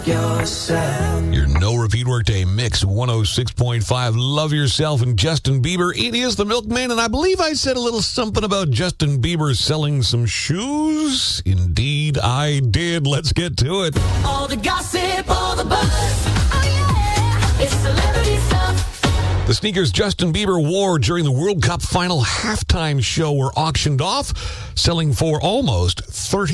yourself. Your No Repeat Workday Mix 106.5. Love Yourself and Justin Bieber. It is the Milkman, and I believe I said a little something about Justin Bieber selling some shoes. Indeed, I did. Let's get to it. All the gossip, all the buzz. Oh yeah, it's celebrity stuff. The sneakers Justin Bieber wore during the World Cup final halftime show were auctioned off, selling for almost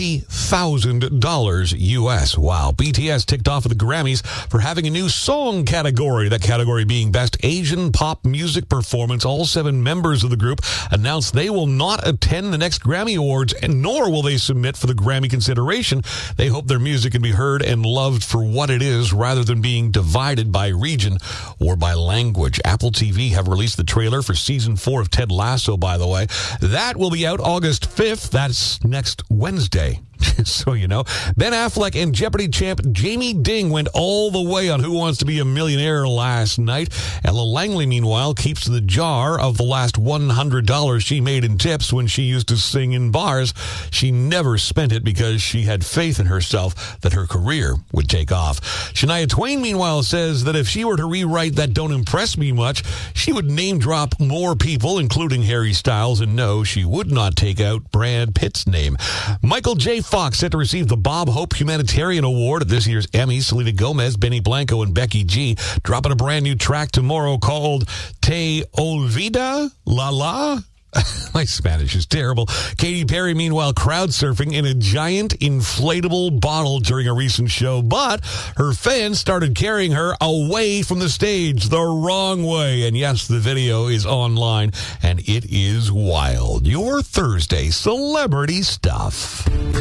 $30,000 US. Wow. BTS ticked off at the Grammys for having a new song category, that category being Best Asian Pop Music Performance. All 7 members of the group announced they will not attend the next Grammy Awards, and nor will they submit for the Grammy consideration. They hope their music can be heard and loved for what it is, rather than being divided by region or by language. Apple TV have released the trailer for season 4 of Ted Lasso, by the way. That will be out August 5th. That's next Wednesday. So you know. Ben Affleck and Jeopardy champ Jamie Ding went all the way on Who Wants to Be a Millionaire last night. Ella Langley, meanwhile, keeps the jar of the last $100 she made in tips when she used to sing in bars. She never spent it because she had faith in herself that her career would take off. Shania Twain, meanwhile, says that if she were to rewrite That Don't Impress Me Much, she would name drop more people, including Harry Styles, and no, she would not take out Brad Pitt's name. Michael J. Fox set to receive the Bob Hope Humanitarian Award at this year's Emmys. Selena Gomez, Benny Blanco, and Becky G dropping a brand new track tomorrow called Te Olvida La La. My Spanish is terrible. Katy Perry, meanwhile, crowd surfing in a giant inflatable bottle during a recent show, but her fans started carrying her away from the stage the wrong way. And yes, the video is online, and it is wild. Your Thursday celebrity stuff.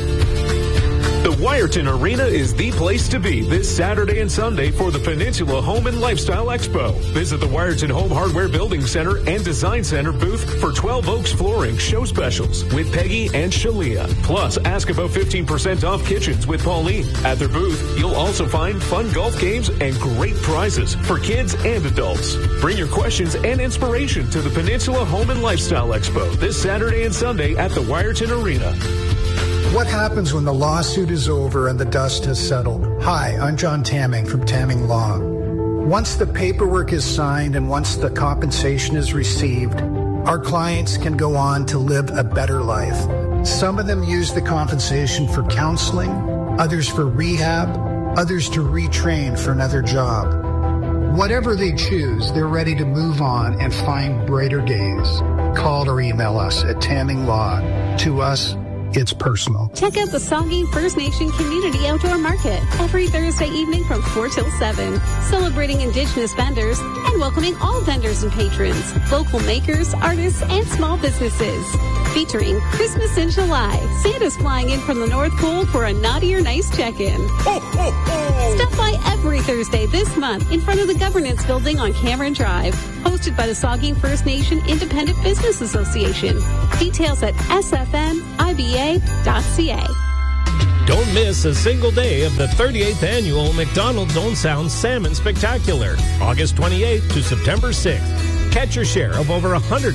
The Wyerton Arena is the place to be this Saturday and Sunday for the Peninsula Home and Lifestyle Expo. Visit the Wyerton Home Hardware Building Center and Design Center booth for 12 Oaks Flooring show specials with Peggy and Shalia. Plus, ask about 15% off kitchens with Pauline. At their booth, you'll also find fun golf games and great prizes for kids and adults. Bring your questions and inspiration to the Peninsula Home and Lifestyle Expo this Saturday and Sunday at the Wyerton Arena. What happens when the lawsuit is over and the dust has settled? Hi, I'm John Tamming from Tamming Law. Once the paperwork is signed and once the compensation is received, our clients can go on to live a better life. Some of them use the compensation for counseling, others for rehab, others to retrain for another job. Whatever they choose, they're ready to move on and find brighter days. Call or email us at Tamming Law. To us, it's personal. Check out the Saugeen First Nation Community Outdoor Market every Thursday evening from 4 till 7, celebrating Indigenous vendors and welcoming all vendors and patrons, local makers, artists, and small businesses. Featuring Christmas in July, Santa's flying in from the North Pole for a naughty or nice check-in. Ho, ho, ho. Stop by every Thursday this month in front of the Governance Building on Cameron Drive, hosted by the Saugeen First Nation Independent Business Association. Details at sfniba.ca. Don't miss a single day of the 38th annual McDonald's Own Sound Salmon Spectacular, August 28th to September 6th. Catch your share of over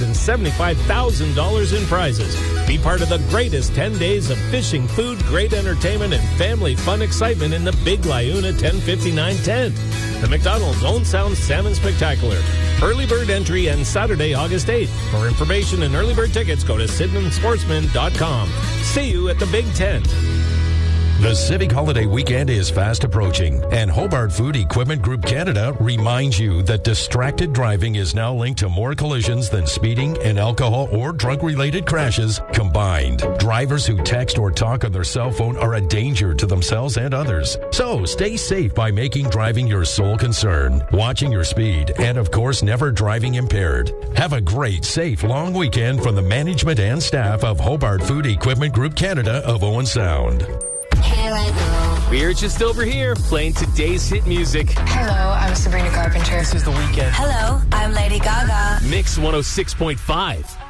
$175,000 in prizes. Be part of the greatest 10 days of fishing, food, great entertainment, and family fun excitement in the Big Liuna 1059 tent. The McDonald's Own Sound Salmon Spectacular. Early bird entry and Saturday, August 8th. For information and early bird tickets, go to SydneySportsman.com. See you at the Big Tent. The Civic Holiday Weekend is fast approaching, and Hobart Food Equipment Group Canada reminds you that distracted driving is now linked to more collisions than speeding and alcohol or drug-related crashes combined. Drivers who text or talk on their cell phone are a danger to themselves and others. So stay safe by making driving your sole concern, watching your speed, and of course never driving impaired. Have a great, safe, long weekend from the management and staff of Hobart Food Equipment Group Canada of Owen Sound. We're just over here playing today's hit music. Hello, I'm Sabrina Carpenter. This is The Weeknd. Hello, I'm Lady Gaga. Mix 106.5.